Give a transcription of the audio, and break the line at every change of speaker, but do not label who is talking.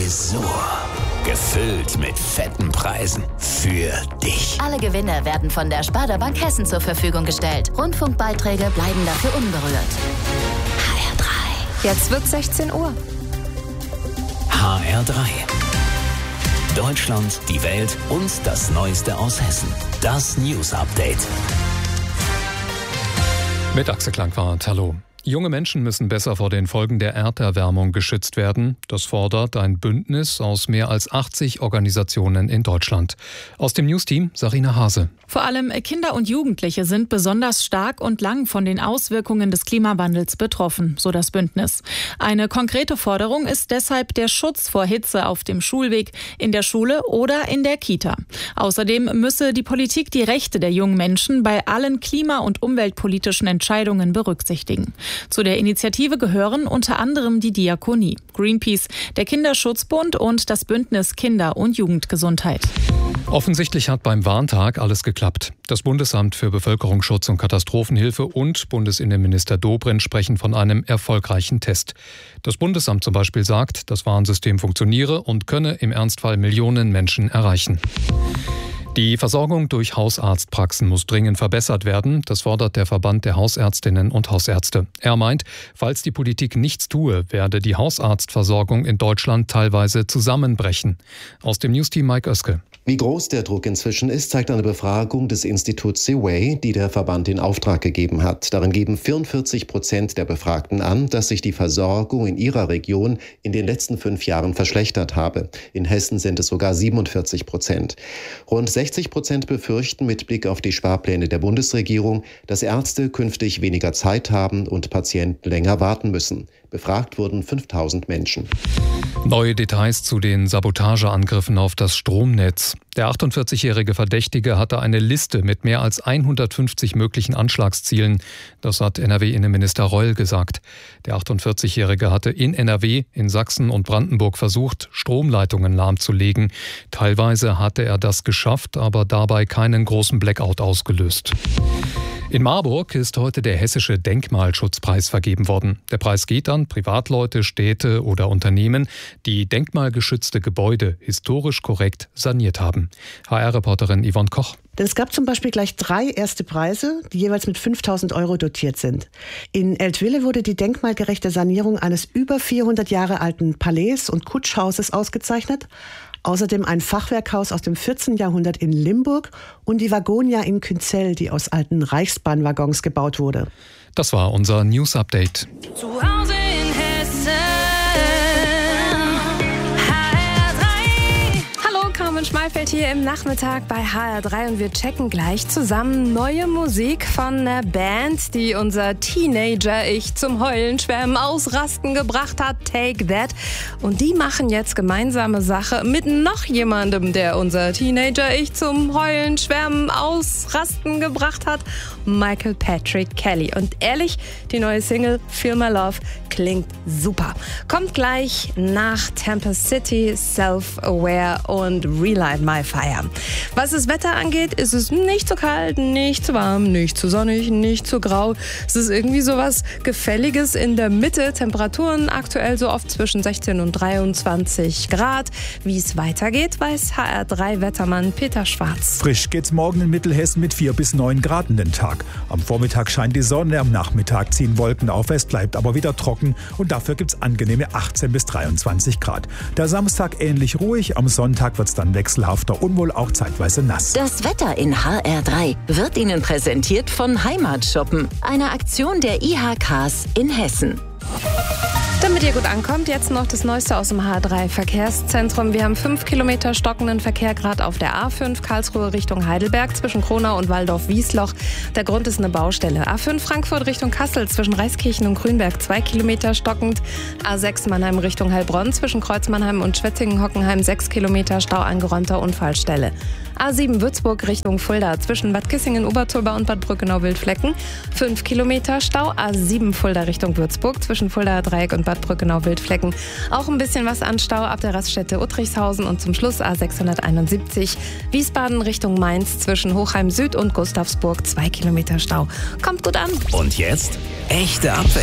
Tresor. Gefüllt mit fetten Preisen. Für dich.
Alle Gewinne werden von der Sparda Bank Hessen zur Verfügung gestellt. Rundfunkbeiträge bleiben dafür unberührt. HR3.
Jetzt wird 16 Uhr.
HR3. Deutschland, die Welt und das Neueste aus Hessen. Das News Update.
Mit Axel Klangwart, hallo. Junge Menschen müssen besser vor den Folgen der Erderwärmung geschützt werden. Das fordert ein Bündnis aus mehr als 80 Organisationen in Deutschland. Aus dem News-Team Sarina Hase.
Vor allem Kinder und Jugendliche sind besonders stark und lang von den Auswirkungen des Klimawandels betroffen, so das Bündnis. Eine konkrete Forderung ist deshalb der Schutz vor Hitze auf dem Schulweg, in der Schule oder in der Kita. Außerdem müsse die Politik die Rechte der jungen Menschen bei allen klima- und umweltpolitischen Entscheidungen berücksichtigen. Zu der Initiative gehören unter anderem die Diakonie, Greenpeace, der Kinderschutzbund und das Bündnis Kinder- und Jugendgesundheit.
Offensichtlich hat beim Warntag alles geklappt. Das Bundesamt für Bevölkerungsschutz und Katastrophenhilfe und Bundesinnenminister Dobrindt sprechen von einem erfolgreichen Test. Das Bundesamt zum Beispiel sagt, das Warnsystem funktioniere und könne im Ernstfall Millionen Menschen erreichen. Die Versorgung durch Hausarztpraxen muss dringend verbessert werden. Das fordert der Verband der Hausärztinnen und Hausärzte. Er meint, falls die Politik nichts tue, werde die Hausarztversorgung in Deutschland teilweise zusammenbrechen. Aus dem Newsteam Mike Oeske.
Wie groß der Druck inzwischen ist, zeigt eine Befragung des Instituts Seaway, die der Verband in Auftrag gegeben hat. Darin geben 44% der Befragten an, dass sich die Versorgung in ihrer Region in den letzten 5 Jahren verschlechtert habe. In Hessen sind es sogar 47%. Rund 60% befürchten mit Blick auf die Sparpläne der Bundesregierung, dass Ärzte künftig weniger Zeit haben und Patienten länger warten müssen. Befragt wurden 5000 Menschen.
Neue Details zu den Sabotageangriffen auf das Stromnetz. Der 48-jährige Verdächtige hatte eine Liste mit mehr als 150 möglichen Anschlagszielen. Das hat NRW-Innenminister Reul gesagt. Der 48-jährige hatte in NRW, in Sachsen und Brandenburg versucht, Stromleitungen lahmzulegen. Teilweise hatte er das geschafft, aber dabei keinen großen Blackout ausgelöst. In Marburg ist heute der Hessische Denkmalschutzpreis vergeben worden. Der Preis geht an Privatleute, Städte oder Unternehmen, die denkmalgeschützte Gebäude historisch korrekt saniert haben. HR-Reporterin Yvonne Koch.
Denn es gab zum Beispiel gleich 3 erste Preise, die jeweils mit 5.000 € dotiert sind. In Eltville wurde die denkmalgerechte Sanierung eines über 400 Jahre alten Palais und Kutschhauses ausgezeichnet. Außerdem ein Fachwerkhaus aus dem 14. Jahrhundert in Limburg und die Wagonia in Künzell, die aus alten Reichsbahnwaggons gebaut wurde.
Das war unser News Update.
Zu Hause in Hessen. HR3. Hallo, Carmen Schmalfeld hier im Nachmittag bei HR3 und wir checken gleich zusammen neue Musik von einer Band, die unser Teenager-Ich zum Heulen, Schwärmen, Ausrasten gebracht hat. Take That. Und die machen jetzt gemeinsame Sache mit noch jemandem, der unser Teenager-Ich zum Heulen, Schwärmen, Ausrasten gebracht hat. Michael Patrick Kelly. Und ehrlich, die neue Single Feel My Love klingt super. Kommt gleich nach Tempest City, Self-Aware und Relight My Fire. Was das Wetter angeht, ist es nicht zu kalt, nicht zu warm, nicht zu sonnig, nicht zu grau. Es ist irgendwie sowas Gefälliges in der Mitte. Temperaturen aktuell so oft zwischen 16 und 23 Grad. Wie es weitergeht, weiß HR3-Wettermann Peter Schwarz.
Frisch geht's morgen in Mittelhessen mit 4 bis 9 Grad in den Tag. Am Vormittag scheint die Sonne, am Nachmittag ziehen Wolken auf, es bleibt aber wieder trocken und dafür gibt's angenehme 18 bis 23 Grad. Der Samstag ähnlich ruhig, am Sonntag wird's dann wechselhafter und wohl auch zeitweise nass.
Das Wetter in HR3 wird Ihnen präsentiert von Heimatshoppen, einer Aktion der IHKs in Hessen.
Damit ihr gut ankommt, jetzt noch das Neueste aus dem HR3-Verkehrszentrum. Wir haben 5 Kilometer stockenden Verkehr gerade auf der A5 Karlsruhe Richtung Heidelberg zwischen Kronau und Waldorf-Wiesloch. Der Grund ist eine Baustelle. A5 Frankfurt Richtung Kassel zwischen Reiskirchen und Grünberg 2 Kilometer stockend. A6 Mannheim Richtung Heilbronn zwischen Kreuzmannheim und Schwetzingen-Hockenheim 6 Kilometer Stau angeräumter Unfallstelle. A7 Würzburg Richtung Fulda zwischen Bad Kissingen-Obertolba und Bad Brückenau-Wildflecken 5 Kilometer Stau. A7 Fulda Richtung Würzburg zwischen Fuldaer Dreieck und Bad Brückenau-Wildflecken. Auch ein bisschen was an Stau ab der Raststätte Uttrichshausen und zum Schluss A671 Wiesbaden Richtung Mainz zwischen Hochheim Süd und Gustavsburg 2 Kilometer Stau. Kommt gut an.
Und jetzt echte Abwechslung.